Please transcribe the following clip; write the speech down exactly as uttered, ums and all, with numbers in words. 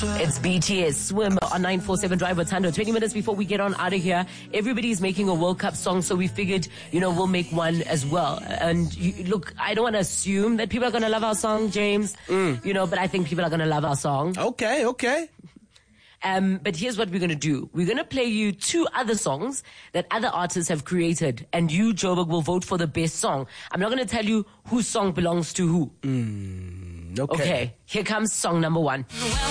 It's B T S Swim on nine four seven Drive with Thando. twenty minutes before we get on out of here, everybody's making a World Cup song, so we figured, you know, we'll make one as well. And you, look, I don't want to assume that people are going to love our song, James, mm. you know, but I think people are going to love our song. Okay, okay. Um, but here's what we're going to do. We're going to play you two other songs that other artists have created, and you, Joburg, will vote for the best song. I'm not going to tell you whose song belongs to who. Mm, okay. Okay, here comes song number one.